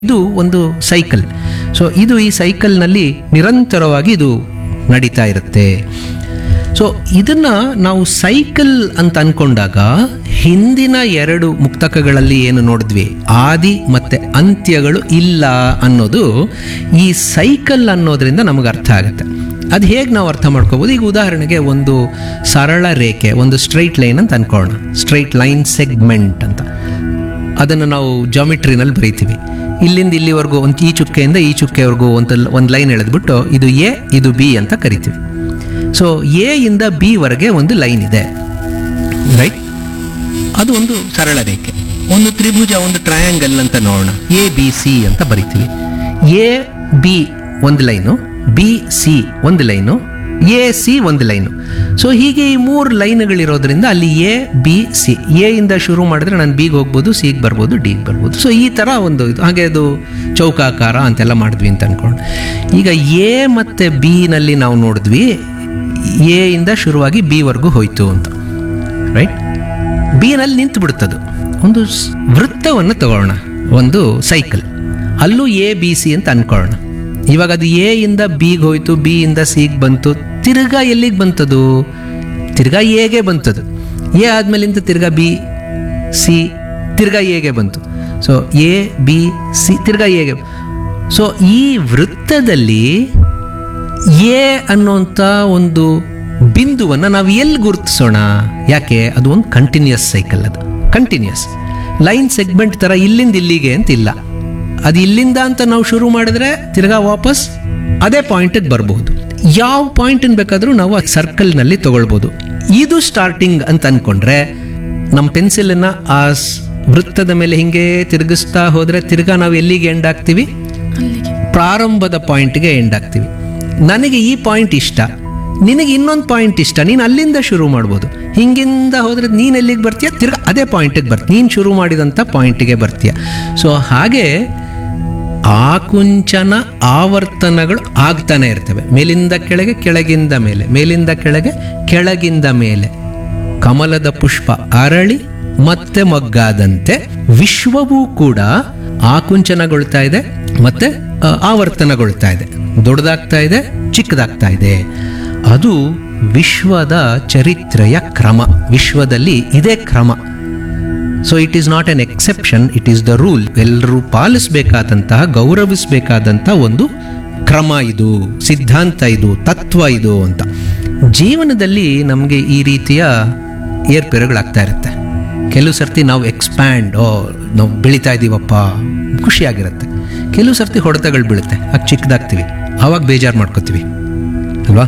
ಇದು ಒಂದು cycle. So ಇದು ಈ ಸೈಕಲ್ನಲ್ಲಿ ನಿರಂತರವಾಗಿ ಇದು ನಡೀತಾ ಇರುತ್ತೆ. ಸೊ ಇದನ್ನ ನಾವು ಸೈಕಲ್ ಅಂತ ಅನ್ಕೊಂಡಾಗ ಹಿಂದಿನ ಎರಡು ಮುಕ್ತಕಗಳಲ್ಲಿ ಏನು ನೋಡಿದ್ವಿ, ಆದಿ ಮತ್ತೆ ಅಂತ್ಯಗಳು ಇಲ್ಲ ಅನ್ನೋದು ಈ ಸೈಕಲ್ ಅನ್ನೋದ್ರಿಂದ ನಮಗೆ ಅರ್ಥ ಆಗುತ್ತೆ. ಅದು ಹೇಗೆ ನಾವು ಅರ್ಥ ಮಾಡ್ಕೋಬೋದು? ಈಗ ಉದಾಹರಣೆಗೆ ಒಂದು ಸರಳ ರೇಖೆ, ಒಂದು ಸ್ಟ್ರೈಟ್ ಲೈನ್ ಅಂತ ಅನ್ಕೊಳ್ಳೋಣ. ಸ್ಟ್ರೈಟ್ ಲೈನ್ ಸೆಗ್ಮೆಂಟ್ ಅಂತ ಅದನ್ನು ನಾವು ಜಾಮಿಟ್ರಿನಲ್ಲಿ ಬರೀತೀವಿ. ಇಲ್ಲಿಂದ ಇಲ್ಲಿವರೆಗೂ ಒಂದು ಈ ಚುಕ್ಕೆಯಿಂದ ಈ ಚುಕ್ಕೆವರೆಗೂ ಒಂದು ಲೈನ್ ಎಳೆದ್ಬಿಟ್ಟು ಇದು ಎ ಇದು ಬಿ ಅಂತ ಕರಿತೀವಿ. ಸೊ ಎ ಇಂದ ಬಿ ವರೆಗೆ ಒಂದು ಲೈನ್ ಇದೆ, ರೈಟ್? ಅದು ಒಂದು ಸರಳ ರೇಖೆ. ಒಂದು ತ್ರಿಭುಜ, ಒಂದು ಟ್ರಯಾಂಗಲ್ ಅಂತ ನೋಡೋಣ. ಎ ಬಿ ಸಿ ಅಂತ ಬರಿತೀವಿ. ಎ ಬಿ ಒಂದು ಲೈನು, ಬಿ ಸಿ ಒಂದು ಲೈನು, ಎ ಸಿ ಒಂದು ಲೈನು. ಸೊ ಹೀಗೆ ಈ ಮೂರು ಲೈನ್ಗಳಿರೋದ್ರಿಂದ ಅಲ್ಲಿ ಎ ಬಿ ಸಿ, ಎ ಇಂದ ಶುರು ಮಾಡಿದ್ರೆ ನಾನು ಬಿಗೆ ಹೋಗ್ಬೋದು, ಸಿಗೆ ಬರ್ಬೋದು, ಡಿಗೆ ಬರ್ಬೋದು. ಸೊ ಈ ಥರ ಒಂದು ಇದು, ಹಾಗೆ ಅದು ಚೌಕಾಕಾರ ಅಂತೆಲ್ಲ ಮಾಡಿದ್ವಿ ಅಂತ ಅನ್ಕೊಂಡು. ಈಗ ಎ ಮತ್ತು ಬಿ ನಲ್ಲಿ ನಾವು ನೋಡಿದ್ವಿ, ಎ ಇಂದ ಶುರುವಾಗಿ ಬಿ ವರೆಗೂ ಹೋಯ್ತು ಅಂತ, ರೈಟ್? ಬಿ ನಲ್ಲಿ ನಿಂತು ಬಿಡುತ್ತದು. ಒಂದು ವೃತ್ತವನ್ನು ತಗೊಳ್ಳೋಣ, ಒಂದು ಸೈಕಲ್. ಅಲ್ಲೂ ಎ ಬಿ ಸಿ ಅಂತ ಅನ್ಕೊಳ್ಳೋಣ. ಇವಾಗ ಅದು ಎ ಇಂದ ಬಿಗೆ ಹೋಯ್ತು, ಬಿ ಇಂದ ಸಿಗೆ ಬಂತು, ತಿರ್ಗಾ ಎಲ್ಲಿಗೆ ಬಂತದು? ತಿರ್ಗಾ ಎಗೆ ಬಂತದು. ಎ ಆದ್ಮೇಲಿಂದ ತಿರ್ಗಾ ಬಿ ಸಿ, ತಿರ್ಗಾ ಎಗೆ ಬಂತು. ಸೊ ಎ ಬಿ ಸಿ ತಿರ್ಗಾ ಎಗೆ. ಸೊ ಈ ವೃತ್ತದಲ್ಲಿ ಎ ಅನ್ನೋಂಥ ಒಂದು ಬಿಂದುವನ್ನು ನಾವು ಎಲ್ಲಿ ಗುರುತಿಸೋಣ? ಯಾಕೆ? ಅದು ಒಂದು ಕಂಟಿನ್ಯೂಸ್ ಸೈಕಲ್. ಅದು ಕಂಟಿನ್ಯೂಸ್ ಲೈನ್ ಸೆಗ್ಮೆಂಟ್ ಥರ ಇಲ್ಲಿಂದ ಇಲ್ಲಿಗೆ ಅಂತ ಇಲ್ಲ. ಅದು ಇಲ್ಲಿಂದ ಅಂತ ನಾವು ಶುರು ಮಾಡಿದ್ರೆ ತಿರ್ಗಾ ವಾಪಸ್ ಅದೇ ಪಾಯಿಂಟಿಗೆ ಬರಬಹುದು. ಯಾವ ಪಾಯಿಂಟನ್ನು ಬೇಕಾದರೂ ನಾವು ಆ ಸರ್ಕಲ್ನಲ್ಲಿ ತಗೊಳ್ಬೋದು. ಇದು ಸ್ಟಾರ್ಟಿಂಗ್ ಅಂತ ಅಂದ್ಕೊಂಡ್ರೆ ನಮ್ಮ ಪೆನ್ಸಿಲನ್ನು ಆ ವೃತ್ತದ ಮೇಲೆ ಹಿಂಗೆ ತಿರುಗಿಸ್ತಾ ಹೋದರೆ ತಿರ್ಗಾ ನಾವು ಎಲ್ಲಿಗೆ ಎಂಡ್ ಆಗ್ತೀವಿ? ಪ್ರಾರಂಭದ ಪಾಯಿಂಟ್ಗೆ ಎಂಡ್ ಆಗ್ತೀವಿ. ನನಗೆ ಈ ಪಾಯಿಂಟ್ ಇಷ್ಟ, ನಿನಗೆ ಇನ್ನೊಂದು ಪಾಯಿಂಟ್ ಇಷ್ಟ, ನೀನು ಅಲ್ಲಿಂದ ಶುರು ಮಾಡ್ಬೋದು. ಹಿಂಗಿಂದ ಹೋದರೆ ನೀನು ಎಲ್ಲಿಗೆ ಬರ್ತೀಯ? ತಿರ್ಗಾ ಅದೇ ಪಾಯಿಂಟಿಗೆ ಬರ್ತೀಯ, ನೀನು ಶುರು ಮಾಡಿದಂಥ ಪಾಯಿಂಟಿಗೆ ಬರ್ತೀಯ. ಸೊ ಹಾಗೆ ಆಕುಂಚನ ಆವರ್ತನಗಳು ಆಗ್ತಾನೆ ಇರ್ತವೆ. ಮೇಲಿಂದ ಕೆಳಗೆ, ಕೆಳಗಿಂದ ಮೇಲೆ, ಮೇಲಿಂದ ಕೆಳಗೆ, ಕೆಳಗಿಂದ ಮೇಲೆ. ಕಮಲದ ಪುಷ್ಪ ಅರಳಿ ಮತ್ತೆ ಮೊಗ್ಗಾದಂತೆ ವಿಶ್ವವೂ ಕೂಡ ಆಕುಂಚನಗೊಳ್ತಾ ಇದೆ ಮತ್ತೆ ಆವರ್ತನಗೊಳ್ತಾ ಇದೆ, ದೊಡ್ಡದಾಗ್ತಾ ಇದೆ, ಚಿಕ್ಕದಾಗ್ತಾ ಇದೆ. ಅದು ವಿಶ್ವದ ಚರಿತ್ರೆಯ ಕ್ರಮ. ವಿಶ್ವದಲ್ಲಿ ಇದೇ ಕ್ರಮ. So it is not an exception, it is the rule. ಎಲ್ಲರೂ ಪಾಲಿಸಬೇಕಾದಂತಹ, ಗೌರವಿಸಬೇಕಾದಂಥ ಒಂದು ಕ್ರಮ ಇದು, ಸಿದ್ಧಾಂತ ಇದು, ತತ್ವ ಇದು ಅಂತ. ಜೀವನದಲ್ಲಿ ನಮಗೆ ಈ ರೀತಿಯ ಏರ್ಪೇರುಗಳಾಗ್ತಾ ಇರುತ್ತೆ. ಕೆಲವು ಸರ್ತಿ ನಾವು ಎಕ್ಸ್ಪ್ಯಾಂಡ್, ನಾವು ಬೆಳೀತಾ ಇದ್ದೀವಪ್ಪ, ಖುಷಿಯಾಗಿರುತ್ತೆ. ಕೆಲವು ಸರ್ತಿ ಹೊಡೆತಗಳು ಬೀಳುತ್ತೆ, ಆಗ ಚಿಕ್ಕದಾಗ್ತೀವಿ, ಆವಾಗ ಬೇಜಾರು ಮಾಡ್ಕೋತೀವಿ ಅಲ್ವಾ?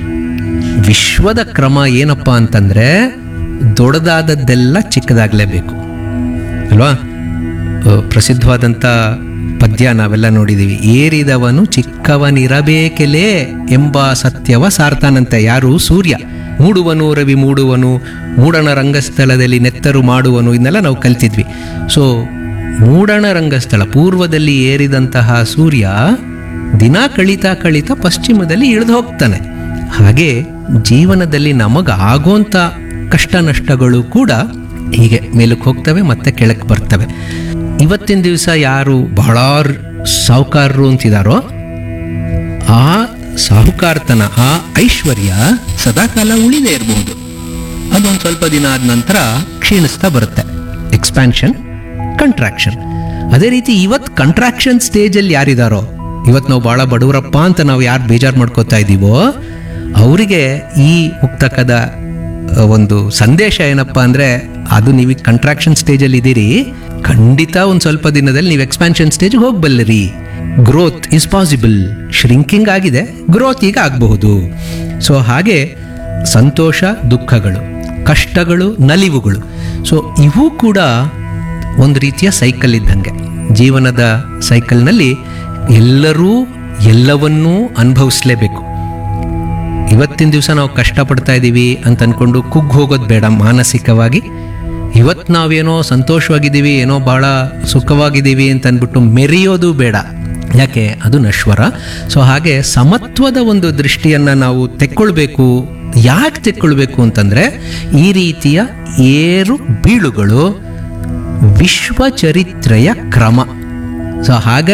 ವಿಶ್ವದ ಕ್ರಮ ಏನಪ್ಪ ಅಂತಂದ್ರೆ ದೊಡ್ಡದಾದದ್ದೆಲ್ಲ ಚಿಕ್ಕದಾಗಲೇಬೇಕು ಅಲ್ವಾ? ಪ್ರಸಿದ್ಧವಾದಂಥ ಪದ್ಯ ನಾವೆಲ್ಲ ನೋಡಿದ್ದೀವಿ. ಏರಿದವನು ಚಿಕ್ಕವನಿರಬೇಕೆಲೇ ಎಂಬ ಸತ್ಯವ ಸಾರ್ತಾನಂತೆ. ಯಾರು? ಸೂರ್ಯ. ಮೂಡುವನು ರವಿ ಮೂಡುವನು, ಮೂಡಣ ರಂಗಸ್ಥಳದಲ್ಲಿ ನೆತ್ತರು ಮಾಡುವನು, ಇದನ್ನೆಲ್ಲ ನಾವು ಕಲ್ತಿದ್ವಿ. ಸೊ ಮೂಡಣ ರಂಗಸ್ಥಳ ಪೂರ್ವದಲ್ಲಿ ಏರಿದಂತಹ ಸೂರ್ಯ ದಿನ ಕಳೀತಾ ಕಳೀತಾ ಪಶ್ಚಿಮದಲ್ಲಿ ಇಳಿದು ಹೋಗ್ತಾನೆ. ಹಾಗೆ ಜೀವನದಲ್ಲಿ ನಮಗಾಗೋಂಥ ಕಷ್ಟ ನಷ್ಟಗಳು ಕೂಡ ಹೀಗೆ ಮೇಲಕ್ಕೆ ಹೋಗ್ತವೆ ಮತ್ತೆ ಕೆಳಕ್ಕೆ ಬರ್ತವೆ. ಇವತ್ತಿನ ದಿವಸ ಯಾರು ಬಹಳ ಸಾಹುಕಾರರು ಅಂತಿದಾರೋ ಆ ಸಾಹುಕಾರ್ತನ, ಆ ಐಶ್ವರ್ಯ ಸದಾಕಾಲ ಉಳಿದೇ ಇರಬಹುದು. ಅದೊಂದು ಸ್ವಲ್ಪ ದಿನ ಆದ ನಂತರ ಕ್ಷೀಣಿಸ್ತಾ ಬರುತ್ತೆ. Expansion, contraction. ಅದೇ ರೀತಿ ಇವತ್ತು ಕಂಟ್ರಾಕ್ಷನ್ ಸ್ಟೇಜಲ್ಲಿ ಯಾರಿದಾರೋ, ಇವತ್ತು ನಾವು ಭಾಳ ಬಡವರಪ್ಪ ಅಂತ ನಾವು ಯಾರು ಬೇಜಾರು ಮಾಡ್ಕೋತಾ ಇದ್ದೀವೋ ಅವರಿಗೆ ಈ ಮುಕ್ತಕದ ಒಂದು ಸಂದೇಶ ಏನಪ್ಪ ಅಂದರೆ, ಅದು ನೀವು ಕಂಟ್ರಾಕ್ಷನ್ ಸ್ಟೇಜಲ್ಲಿ ಇದ್ದೀರಿ, ಖಂಡಿತ ಒಂದು ಸ್ವಲ್ಪ ದಿನದಲ್ಲಿ ನೀವು expansion ಸ್ಟೇಜ್ಗೆ ಹೋಗಬಲ್ಲರಿ. Growth is possible. Shrinking ಆಗಿದೆ, ಗ್ರೋತ್ ಈಗ ಆಗಬಹುದು. ಸೊ ಹಾಗೆ ಸಂತೋಷ ದುಃಖಗಳು, ಕಷ್ಟಗಳು ನಲಿವುಗಳು, ಸೊ ಇವು ಕೂಡ ಒಂದು ರೀತಿಯ ಸೈಕಲ್ ಇದ್ದಂಗೆ. ಜೀವನದ ಸೈಕಲ್ನಲ್ಲಿ ಎಲ್ಲರೂ ಎಲ್ಲವನ್ನೂ ಅನುಭವಿಸಲೇಬೇಕು. ಇವತ್ತಿನ ದಿವಸ ನಾವು ಕಷ್ಟಪಡ್ತಾ ಇದ್ದೀವಿ ಅಂತ ಅಂದ್ಕೊಂಡು ಕುಗ್ಗಿ ಹೋಗೋದು ಬೇಡ ಮಾನಸಿಕವಾಗಿ. ಇವತ್ತು ನಾವೇನೋ ಸಂತೋಷವಾಗಿದ್ದೀವಿ, ಏನೋ ಭಾಳ ಸುಖವಾಗಿದ್ದೀವಿ ಅಂತ ಅಂದ್ಬಿಟ್ಟು ಮೆರೆಯೋದು ಬೇಡ. ಯಾಕೆ? ಅದು ನಶ್ವರ. ಸೊ ಹಾಗೆ ಸಮತ್ವದ ಒಂದು ದೃಷ್ಟಿಯನ್ನು ನಾವು ತೆಕ್ಕೊಳ್ಬೇಕು. ಯಾಕೆ ತೆಕ್ಕೊಳ್ಬೇಕು ಅಂತಂದರೆ, ಈ ರೀತಿಯ ಏರು ಬೀಳುಗಳು ವಿಶ್ವ ಚರಿತ್ರೆಯ ಕ್ರಮ. ಸೊ ಹಾಗೆ